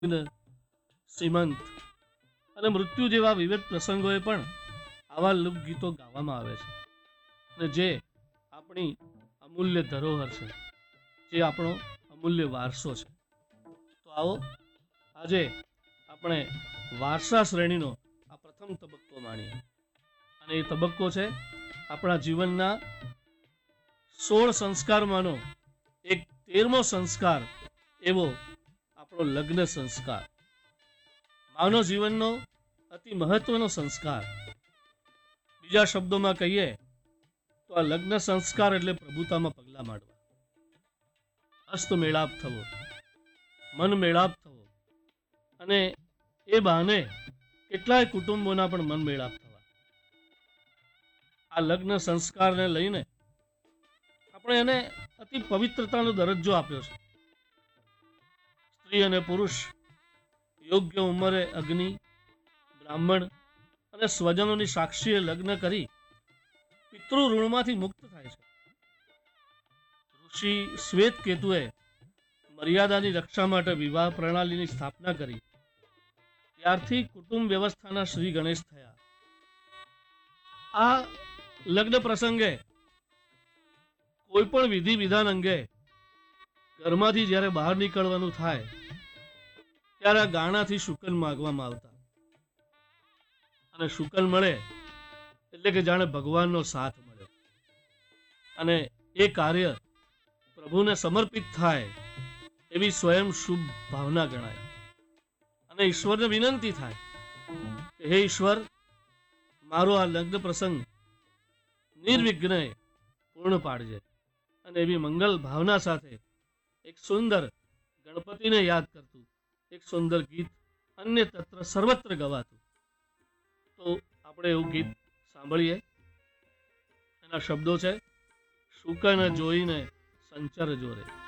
શ્રીમંત અને મૃત્યુ જેવા વિવિધ પ્રસંગોએ પણ આવા લોકગીતો ગાવામાં આવે છે અને જે આપણી અમૂલ્ય ધરોહર છે, જે આપણો અમૂલ્ય વારસો છે. તો આવો આજે આપણે વારસા શ્રેણીનો આ પ્રથમ તબક્કો માણીએ અને એ તબક્કો છે આપણા જીવનના 16 સંસ્કારમાંનો એક 13મો સંસ્કાર એવો આપણો લગ્ન સંસ્કાર. માનવ જીવનનો અતિ મહત્વનો સંસ્કાર. બીજા શબ્દોમાં કહીએ તો આ લગ્ન સંસ્કાર એટલે પ્રભુતામાં પગલા માંડવા, હસ્ત મેળાપ થવો, મન મેળાપ થવો અને એ બહાને કેટલાય કુટુંબોના પણ મન મેળાપ થવા. આ લગ્ન સંસ્કારને લઈને આપણે એને અતિ પવિત્રતાનો દરજ્જો આપ્યો છે. સ્ત્રી અને પુરુષ યોગ્ય ઉંમરે અગ્નિ, બ્રાહ્મણ અને સ્વજનોની સાક્ષીએ લગ્ન કરી પિતૃ ઋણમાંથી મુક્ત થાય છે. ઋષિ શ્વેત કેતુએ મર્યાદાની રક્ષા માટે વિવાહ પ્રણાલીની સ્થાપના કરી. ત્યારથી કુટુંબ વ્યવસ્થાના શ્રી ગણેશ થયા. આ લગ્ન પ્રસંગે કોઈ પણ વિધિ વિધાન અંગે ઘરમાંથી જ્યારે બહાર નીકળવાનું થાય ત્યારે આ ગાણાથી શુકન માગવામાં આવતા અને શુકન મળે એટલે કે જાણે ભગવાનનો સાથ મળે અને એ કાર્ય પ્રભુને સમર્પિત થાય એવી સ્વયં શુભ ભાવના ગણાય અને ઈશ્વરને વિનંતી થાય કે હે ઈશ્વર, મારો આ લગ્ન પ્રસંગ નિર્વિઘ્ને પૂર્ણ પાડજે. અને એવી મંગલ ભાવના સાથે એક સુંદર ગણપતિને યાદ કરતું એક સુંદર ગીત અન્ય તત્ર સર્વત્ર ગવાતું. તો આપણે એવું ગીત સાંભળીએ. એના શબ્દો છે, શુકન જોઈને સંચર જોરે.